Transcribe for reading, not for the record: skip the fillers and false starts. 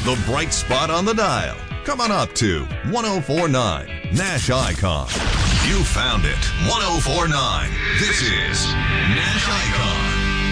the bright spot on the dial. Come on up to 1049 Nash Icon. You found it. 1049. This is Nash Icon.